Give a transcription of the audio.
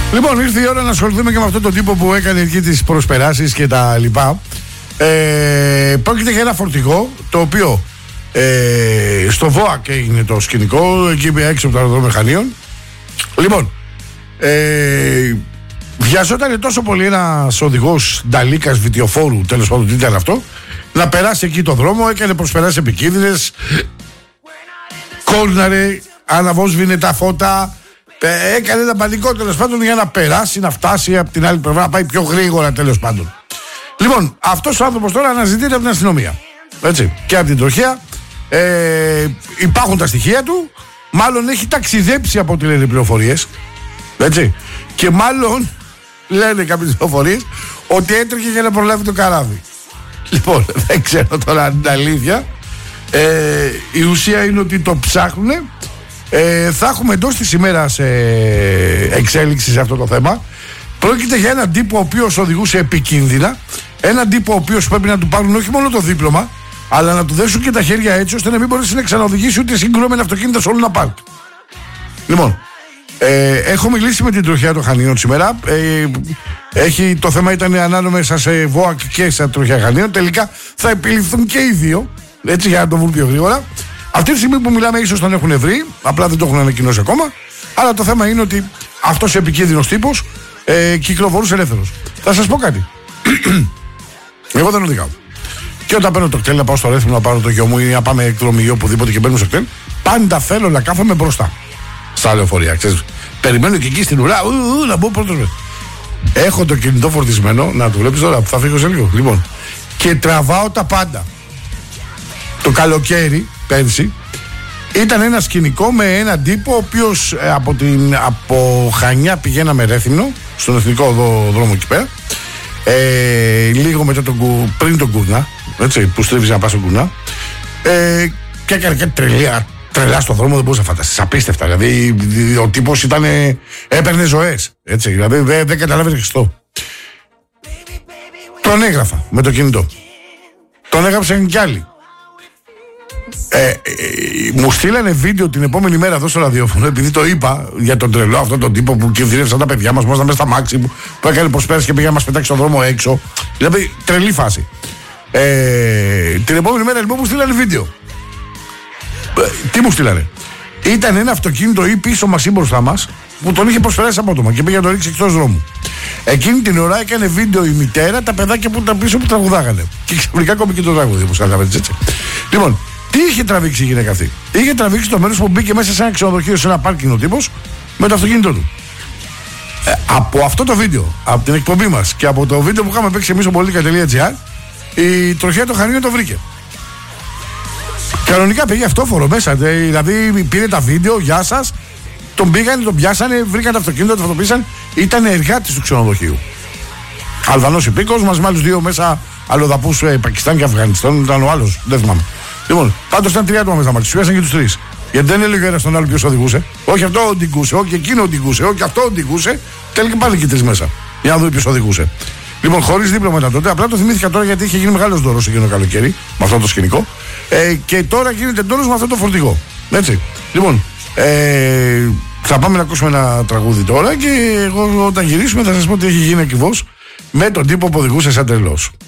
Λοιπόν, ήρθε η ώρα να ασχοληθούμε και με αυτόν τον τύπο που έκανε εκεί τις προσπεράσεις και τα λοιπά. Πρόκειται για ένα φορτηγό το οποίο στο ΒΟΑΚ έγινε το σκηνικό, εκεί έξω από το αεροδρόμιο Χανίων. Λοιπόν, βιαζόταν τόσο πολύ ένας οδηγός νταλίκας βιτιοφόρου, τέλος πάντων τι ήταν αυτό, να περάσει εκεί το δρόμο, έκανε προσπεράσεις επικίνδυνες, κόρναρε, αναβόσβηνε τα φώτα, έκανε ένα πανικό τέλος πάντων για να περάσει, να φτάσει από την άλλη πλευρά, να πάει πιο γρήγορα τέλος πάντων. Λοιπόν, αυτός ο άνθρωπος τώρα αναζητείται από την αστυνομία. Έτσι, και από την τροχέα. Υπάρχουν τα στοιχεία του. Μάλλον έχει ταξιδέψει από ό,τι λένε πληροφορίες. Έτσι. Και μάλλον λένε κάποιες πληροφορίες ότι έτρεχε για να προλάβει το καράβι. Λοιπόν, δεν ξέρω τώρα αν είναι αλήθεια. Η ουσία είναι ότι το ψάχνουν. Θα έχουμε εντός της ημέρας εξέλιξη σε αυτό το θέμα. Πρόκειται για έναν τύπο ο οποίος οδηγούσε επικίνδυνα. Έναν τύπο ο οποίος πρέπει να του πάρουν όχι μόνο το δίπλωμα, αλλά να του δέσουν και τα χέρια έτσι ώστε να μην μπορέσει να ξαναοδηγήσει ούτε συγκρούμενα αυτοκίνητα σε όλο ένα πάρκ. Λοιπόν, έχω μιλήσει με την τροχέα των Χανίων σήμερα. Το θέμα ήταν ανάμεσα σε ΒΟΑΚ και σε τροχέα Χανίων. Τελικά θα επιληφθούν και οι δύο, έτσι, για να το βρουν πιο γρήγορα. Αυτή τη στιγμή που μιλάμε, ίσως τον έχουν βρει, απλά δεν το έχουν ανακοινώσει ακόμα. Αλλά το θέμα είναι ότι αυτός ο επικίνδυνος τύπος κυκλοφορούσε ελεύθερος. Θα σας πω κάτι. Εγώ δεν οδηγάω. Και όταν παίρνω το κτέλ να πάω στο Ρέθμο να πάρω το γιο μου ή να πάμε εκδρομή ή οπουδήποτε και παίρνω στο κτέλ, πάντα θέλω να κάθομαι μπροστά στα λεωφορεία. Ξέρεις, περιμένω και εκεί στην ουρά, να μπω πρώτος. Έχω το κινητό φορτισμένο, να το βλέπεις τώρα που θα φύγω σε λίγο. Λοιπόν, και τραβάω τα πάντα. Το καλοκαίρι, πέρσι, ήταν ένα σκηνικό με έναν τύπο ο οποίος από Χανιά πηγαίναμε Ρέθυμνο, στον εθνικό δρόμο εκεί πέρα, λίγο μετά πριν τον Κούρνα, έτσι, που στρίβησε να πάει στον Κούρνα, και έκανε κάτι τρελά στον δρόμο, δεν μπορούσα να φανταστείς, απίστευτα. Δηλαδή ο τύπος έπαιρνε ζωές, έτσι, δηλαδή δεν καταλάβαινε Χριστό. Τον έγραφα με το κινητό. Τον έγραψαν κι άλλοι. Μου στείλανε βίντεο την επόμενη μέρα εδώ στο ραδιόφωνο, επειδή το είπα για τον τρελό αυτόν τον τύπο που κινδυνεύσαν τα παιδιά μας, που ήμασταν μέσα στα μάξι που έκανε προσπέραση και πήγα να μας πετάξει στον δρόμο έξω. Δηλαδή τρελή φάση. Την επόμενη μέρα λοιπόν μου στείλανε βίντεο. Τι μου στείλανε? Ήταν ένα αυτοκίνητο ή πίσω μας ή μπροστά μας που τον είχε προσπεράσει απότομα και πήγε να το ρίξει εκτός δρόμου. Εκείνη την ώρα έκανε βίντεο η μητέρα, τα παιδάκια που ήταν πίσω που τραγουδάγανε. Και ξαφνικά ακόμη και το τραγούδι, όπως καταλαβαίνετε, έτσι. Λοιπόν, τι είχε τραβήξει η γυναίκα αυτή? Είχε τραβήξει το μέρος που μπήκε μέσα σε ένα ξενοδοχείο, σε ένα πάρκινγκ ο τύπος, με το αυτοκίνητό του. Από αυτό το βίντεο, από την εκπομπή μας και από το βίντεο που είχαμε παίξει εμείς στο politica.gr, η τροχέα των Χανίων το βρήκε. Κανονικά πήγε αυτόφορο μέσα, δηλαδή πήρε τα βίντεο, γεια σας, τον πήγανε, τον πιάσανε, βρήκαν το αυτοκίνητο, το φωτοποίησαν, ήταν εργάτης του ξενοδοχείου. Αλβανός υπήκος, μαζί με άλλους δύο μέσα αλλοδαπούς Πακιστάν και Αφγανιστάν, ήταν ο άλλος, δεν θυμάμαι. Λοιπόν, πάντως ήταν 3 άτομα μέσα, τους πιάσαν και τους 3. Γιατί δεν έλεγε ένας τον άλλο ποιος οδηγούσε. Όχι αυτό οδηγούσε, όχι εκείνο οδηγούσε, όχι αυτό οδηγούσε. Τελικά πάλι και 3 μέσα. Για να δούμε ποιος οδηγούσε. Λοιπόν, χωρίς δίπλωμα ήταν τότε. Απλά το θυμήθηκα τώρα γιατί είχε γίνει μεγάλος δώρος εκείνο το καλοκαίρι με αυτό το σκηνικό. Και τώρα γίνεται δώρος με αυτό το φορτηγό. Έτσι. Λοιπόν, θα πάμε να ακούσουμε ένα τραγούδι τώρα και εγώ όταν γυρίσουμε θα σας πω τι έχει γίνει ακριβώς με τον τύπο που οδηγούσε σαν τρελός.